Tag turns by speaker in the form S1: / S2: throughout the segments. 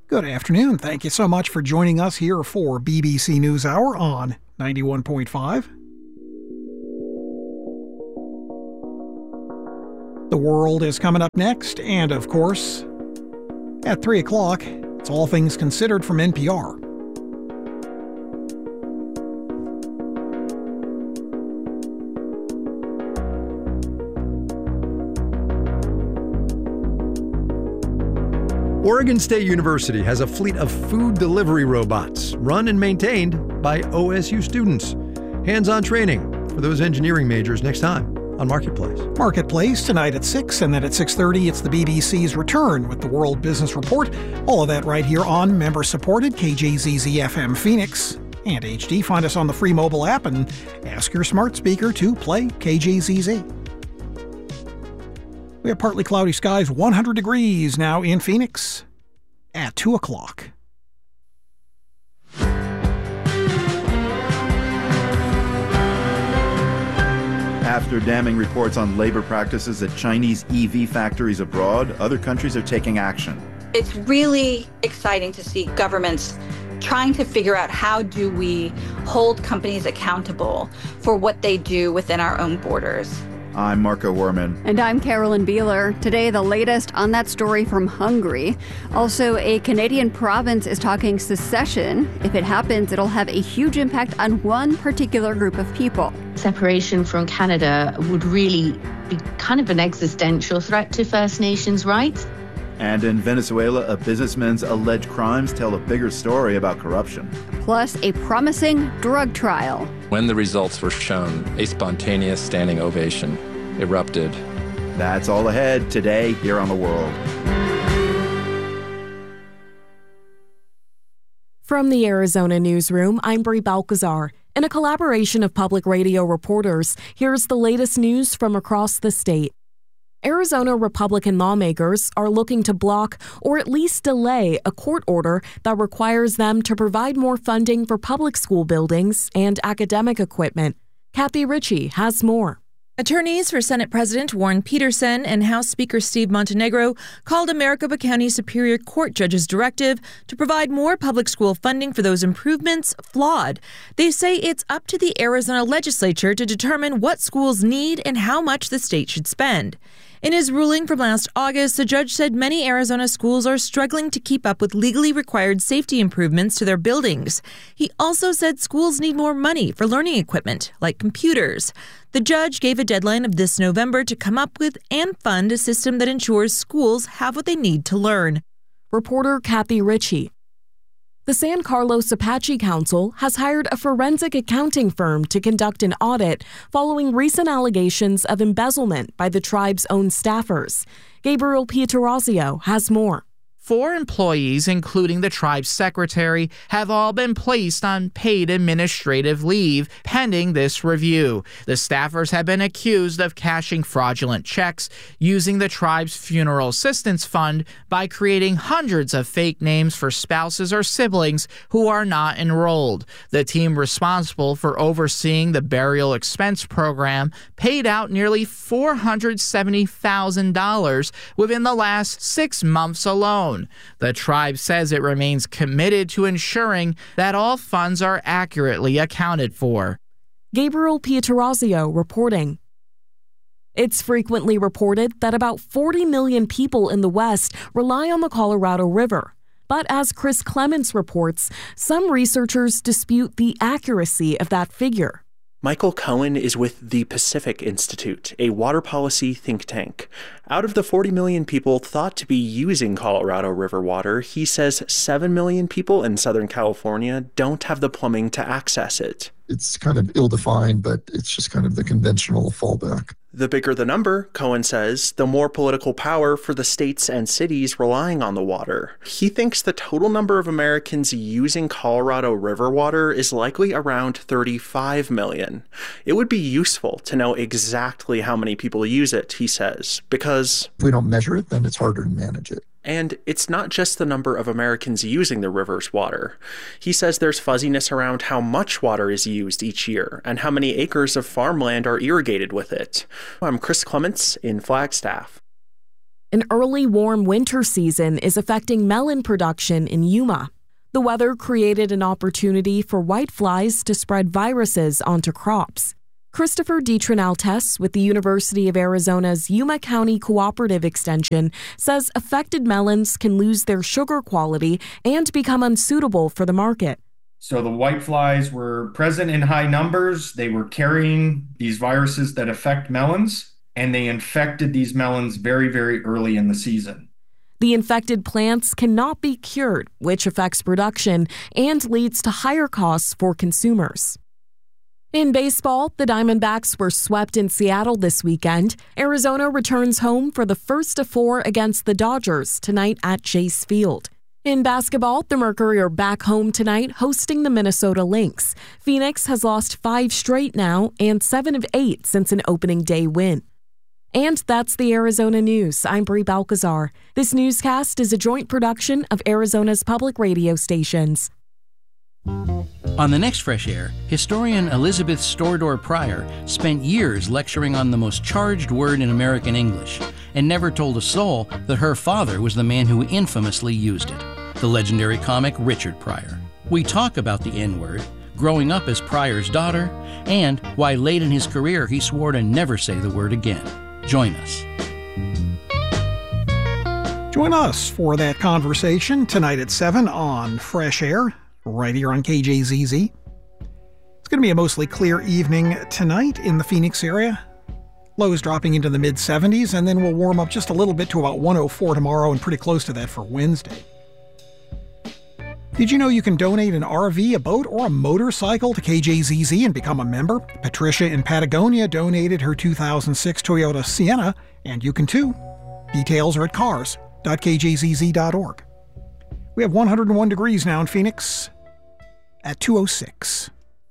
S1: Good afternoon. Thank you so much for joining us here for BBC NewsHour on 91.5. The World is coming up next, and of course, at 3 o'clock, it's All Things Considered from NPR.
S2: Oregon State University has a fleet of food delivery robots run and maintained by OSU students. Hands-on training for those engineering majors next time on Marketplace.
S1: Marketplace tonight at 6, and then at 6:30 it's the BBC's Return with the World Business Report. All of that right here on member-supported KJZZ-FM Phoenix and HD. Find us on the free mobile app and ask your smart speaker to play KJZZ. We have partly cloudy skies, 100 degrees now in Phoenix at 2 o'clock.
S3: After damning reports on labor practices at Chinese EV factories abroad, other countries are taking action.
S4: It's really exciting to see governments trying to figure out how do we hold companies accountable for what they do within our own borders.
S3: I'm Marco Werman.
S5: And I'm Carolyn Beeler. Today, the latest on that story from Hungary. Also, a Canadian province is talking secession. If it happens, it'll have a huge impact on one particular group of people.
S6: Separation from Canada would really be kind of an existential threat to First Nations rights.
S3: And in Venezuela, a businessman's alleged crimes tell a bigger story about corruption.
S5: Plus, a promising drug trial.
S7: When the results were shown, a spontaneous standing ovation erupted.
S3: That's all ahead today here on The World.
S8: From the Arizona Newsroom, I'm Brie Balcazar. In a collaboration of public radio reporters, here's the latest news from across the state. Arizona Republican lawmakers are looking to block or at least delay a court order that requires them to provide more funding for public school buildings and academic equipment. Kathy Ritchie has more.
S9: Attorneys for Senate President Warren Peterson and House Speaker Steve Montenegro called a Maricopa County Superior Court judge's directive to provide more public school funding for those improvements flawed. They say it's up to the Arizona legislature to determine what schools need and how much the state should spend. In his ruling from last August, the judge said many Arizona schools are struggling to keep up with legally required safety improvements to their buildings. He also said schools need more money for learning equipment, like computers. The judge gave a deadline of this November to come up with and fund a system that ensures schools have what they need to learn.
S8: Reporter Kathy Ritchie. The San Carlos Apache Council has hired a forensic accounting firm to conduct an audit following recent allegations of embezzlement by the tribe's own staffers. Gabriel Pietrorazio has more.
S10: 4 employees, including the tribe's secretary, have all been placed on paid administrative leave pending this review. The staffers have been accused of cashing fraudulent checks using the tribe's funeral assistance fund by creating hundreds of fake names for spouses or siblings who are not enrolled. The team responsible for overseeing the burial expense program paid out nearly $470,000 within the last 6 months alone. The tribe says it remains committed to ensuring that all funds are accurately accounted for.
S8: Gabriel Pietrorazio reporting. It's frequently reported that about 40 million people in the West rely on the Colorado River. But as Chris Clements reports, some researchers dispute the accuracy of that figure.
S11: Michael Cohen is with the Pacific Institute, a water policy think tank. Out of the 40 million people thought to be using Colorado River water, he says 7 million people in Southern California don't have the plumbing to access it.
S12: It's kind of ill-defined, but it's just kind of the conventional fallback.
S11: The bigger the number, Cohen says, the more political power for the states and cities relying on the water. He thinks the total number of Americans using Colorado River water is likely around 35 million. It would be useful to know exactly how many people use it, he says, because
S12: if we don't measure it, then it's harder to manage it.
S11: And it's not just the number of Americans using the river's water. He says there's fuzziness around how much water is used each year and how many acres of farmland are irrigated with it. I'm Chris Clements in Flagstaff.
S8: An early warm winter season is affecting melon production in Yuma. The weather created an opportunity for whiteflies to spread viruses onto crops. Christopher DiTrinaltes with the University of Arizona's Yuma County Cooperative Extension says affected melons can lose their sugar quality and become unsuitable for the market.
S13: So the whiteflies were present in high numbers. They were carrying these viruses that affect melons, and they infected these melons very, very early in the season.
S8: The infected plants cannot be cured, which affects production and leads to higher costs for consumers. In baseball, the Diamondbacks were swept in Seattle this weekend. Arizona returns home for the first of 4 against the Dodgers tonight at Chase Field. In basketball, the Mercury are back home tonight hosting the Minnesota Lynx. Phoenix has lost 5 straight now and 7 of 8 since an opening day win. And that's the Arizona News. I'm Brie Balcazar. This newscast is a joint production of Arizona's public radio stations.
S14: On the next Fresh Air, historian Elizabeth Stordor Pryor spent years lecturing on the most charged word in American English and never told a soul that her father was the man who infamously used it, the legendary comic Richard Pryor. We talk about the N-word, growing up as Pryor's daughter, and why late in his career he swore to never say the word again. Join us.
S1: Join us for that conversation tonight at 7 on Fresh Air, right here on KJZZ. It's going to be a mostly clear evening tonight in the Phoenix area. Lows dropping into the mid-70s, and then we'll warm up just a little bit to about 104 tomorrow and pretty close to that for Wednesday. Did you know you can donate an RV, a boat, or a motorcycle to KJZZ and become a member? Patricia in Patagonia donated her 2006 Toyota Sienna, and you can too. Details are at cars.kjzz.org. We have 101 degrees now in Phoenix at 2:06.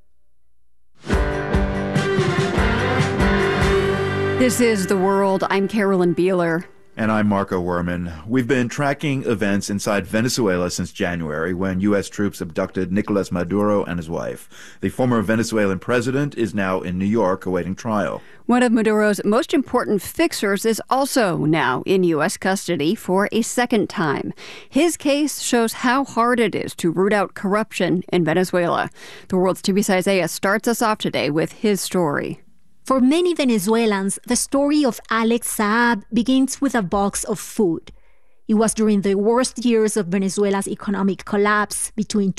S5: This is The World. I'm Carolyn Beeler.
S3: And I'm Marco Werman. We've been tracking events inside Venezuela since January, when U.S. troops abducted Nicolas Maduro and his wife. The former Venezuelan president is now in New York awaiting trial.
S5: One of Maduro's most important fixers is also now in U.S. custody for a second time. His case shows how hard it is to root out corruption in Venezuela. The World's TV's Isaiah starts us off today with his story.
S15: For many Venezuelans, the story of Alex Saab begins with a box of food. It was during the worst years of Venezuela's economic collapse between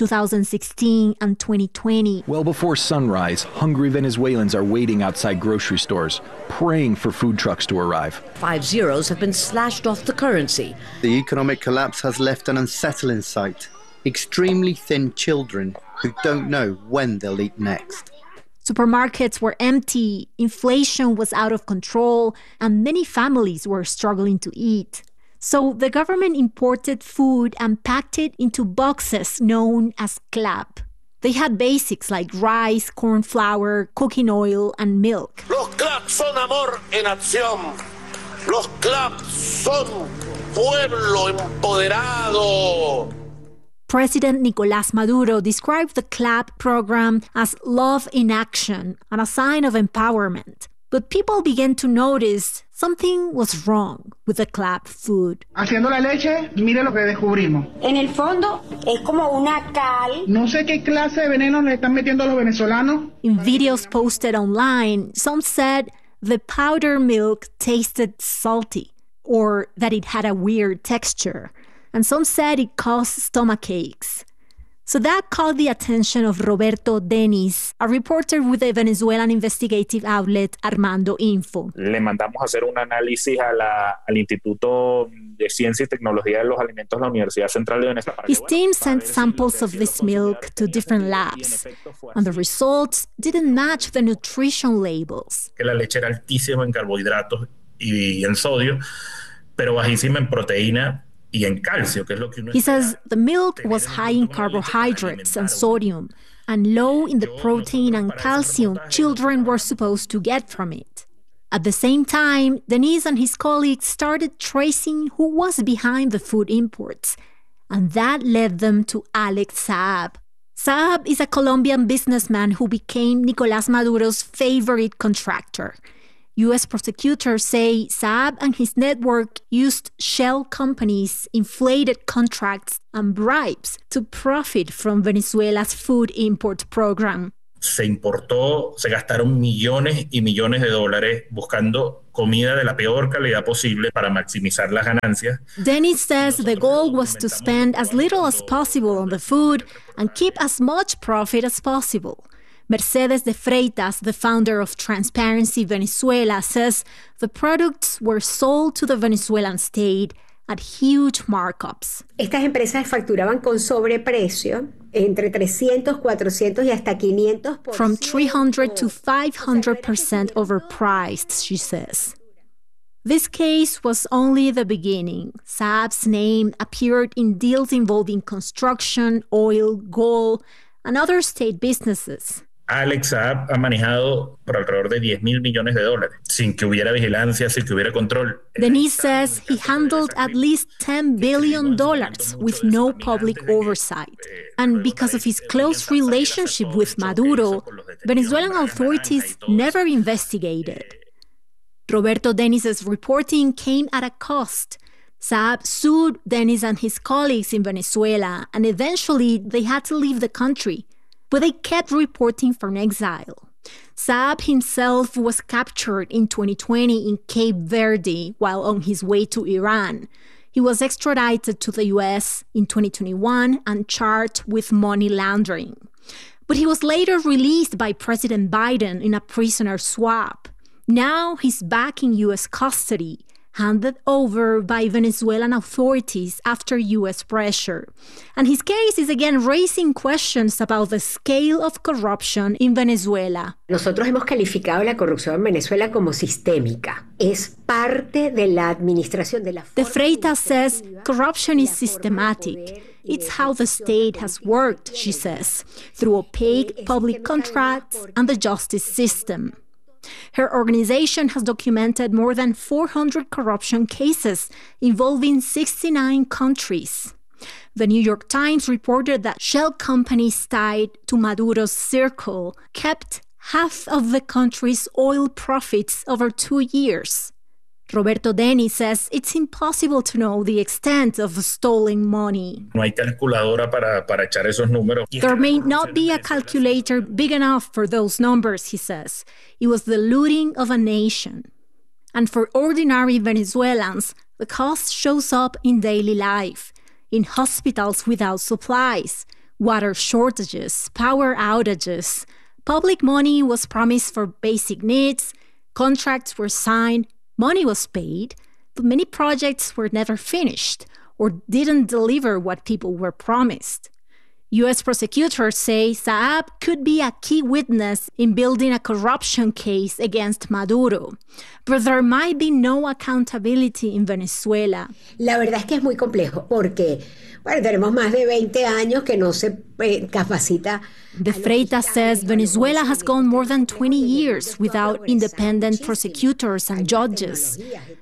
S15: 2016 and 2020.
S16: Well before sunrise, hungry Venezuelans are waiting outside grocery stores, praying for food trucks to arrive.
S17: 5 zeros have been slashed off the currency.
S18: The economic collapse has left an unsettling sight. Extremely thin children who don't know when they'll eat next.
S15: Supermarkets were empty, inflation was out of control, and many families were struggling to eat. So the government imported food and packed it into boxes known as CLAP. They had basics like rice, corn flour, cooking oil, and milk.
S19: Los CLAP son amor en acción. Los CLAP son pueblo empoderado.
S15: President Nicolás Maduro described the CLAP program as love in action and a sign of empowerment. But people began to notice something was wrong with the CLAP food.
S20: Haciendo la leche, mire lo que descubrimos.
S21: En el fondo, es como una cal.
S20: No sé qué clase de veneno le están metiendo a los venezolanos.
S15: In videos posted online, some said the powder milk tasted salty or that it had a weird texture. And some said it caused stomach aches. So that caught the attention of Roberto Denis, a reporter with the Venezuelan investigative outlet Armando Info.
S22: Le mandamos a hacer un análisis al Instituto de Ciencia y Tecnología de los Alimentos de la Universidad Central de Venezuela.
S15: His team sent samples of this milk to different labs, and the results didn't match the nutrition labels.
S22: Que la leche era altísima en carbohidratos y en sodio, pero bajísima en proteína.
S15: He says the milk was high in carbohydrates and sodium, and low in the protein and calcium children were supposed to get from it. At the same time, Denis and his colleagues started tracing who was behind the food imports, and that led them to Alex Saab. Saab is a Colombian businessman who became Nicolás Maduro's favorite contractor. U.S. prosecutors say Saab and his network used shell companies, inflated contracts, and bribes to profit from Venezuela's food import program.
S22: Se gastaron millones y millones de dólares buscando comida de la peor calidad posible para maximizar las ganancias.
S15: Dennis says the goal was to spend as little as possible on the food and keep as much profit as possible. Mercedes de Freitas, the founder of Transparency Venezuela, says the products were sold to the Venezuelan state at huge markups.
S21: Estas empresas facturaban con sobreprecio entre 300, 400 y hasta 500%.
S15: From 300 to 500% overpriced, she says. This case was only the beginning. Saab's name appeared in deals involving construction, oil, gold, and other state businesses.
S22: Alex Saab ha manejado por alrededor de $10 mil millones sin que hubiera vigilancia, sin que hubiera control.
S15: Denise says he handled at least $10 billion with no public oversight. And because of his close relationship with Maduro, Venezuelan authorities never investigated. Roberto Deniz's reporting came at a cost. Saab sued Dennis and his colleagues in Venezuela, and eventually they had to leave the country. But they kept reporting from exile. Saab himself was captured in 2020 in Cape Verde while on his way to Iran. He was extradited to the US in 2021 and charged with money laundering. But he was later released by President Biden in a prisoner swap. Now he's back in US custody, handed over by Venezuelan authorities after U.S. pressure. And his case is again raising questions about the scale of corruption in Venezuela.
S21: Nosotros hemos calificado la corrupción en Venezuela como sistémica. Es parte de la administración de la...
S15: De Freitas says corruption is systematic. It's how the state has worked, she says, through opaque public contracts and the justice system. Her organization has documented more than 400 corruption cases involving 69 countries. The New York Times reported that shell companies tied to Maduro's circle kept half of the country's oil profits over 2 years. Roberto Denny says it's impossible to know the extent of stolen money.
S22: No hay calculadora para echar esos números.
S15: There may not be a calculator big enough for those numbers, he says. It was the looting of a nation. And for ordinary Venezuelans, the cost shows up in daily life, in hospitals without supplies, water shortages, power outages. Public money was promised for basic needs, contracts were signed, money was paid, but many projects were never finished or didn't deliver what people were promised. U.S. prosecutors say Saab could be a key witness in building a corruption case against Maduro, but there might be no accountability in Venezuela.
S21: La verdad es que es muy complejo porque, bueno, tenemos más de 20 años que no se capacita.
S15: De Freitas says Venezuela has gone more than 20 years without independent prosecutors and judges.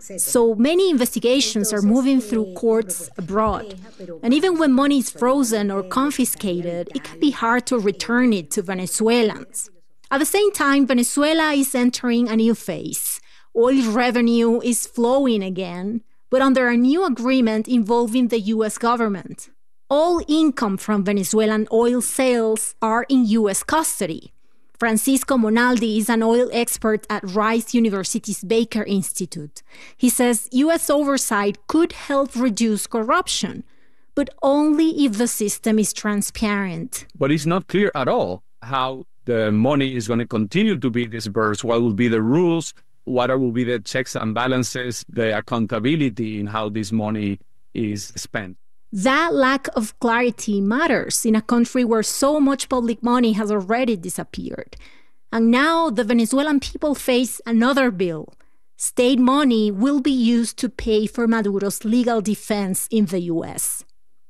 S15: So many investigations are moving through courts abroad. And even when money is frozen or confiscated, it can be hard to return it to Venezuelans. At the same time, Venezuela is entering a new phase. Oil revenue is flowing again, but under a new agreement involving the U.S. government. All income from Venezuelan oil sales are in U.S. custody. Francisco Monaldi is an oil expert at Rice University's Baker Institute. He says U.S. oversight could help reduce corruption, but only if the system is transparent.
S2: But it's not clear at all how the money is going to continue to be disbursed, what will be the rules, what will be the checks and balances, the accountability in how this money is spent.
S15: That lack of clarity matters in a country where so much public money has already disappeared. And now the Venezuelan people face another bill. State money will be used to pay for Maduro's legal defense in the U.S.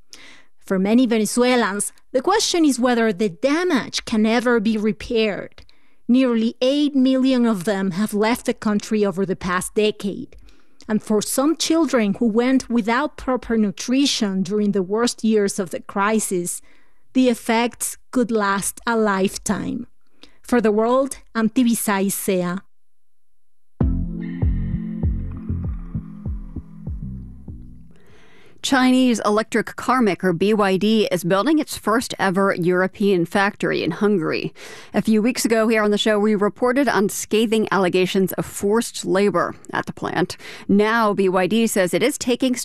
S15: For many Venezuelans, the question is whether the damage can ever be repaired. Nearly 8 million of them have left the country over the past decade. And for some children who went without proper nutrition during the worst years of the crisis, the effects could last a lifetime. For The World, I'm Tibisay Sea.
S5: Chinese electric car maker BYD is building its first ever European factory in Hungary. A few weeks ago here on the show, we reported on scathing allegations of forced labor at the plant. Now BYD says it is taking